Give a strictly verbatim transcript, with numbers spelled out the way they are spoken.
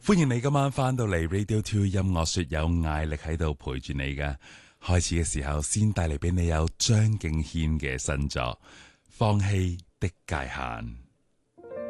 歡迎你今晚翻到嚟 Radio Two 音樂說，有艾力喺度陪住你㗎。開始嘅時候先帶嚟俾你有張敬軒嘅新作《放棄的界限》。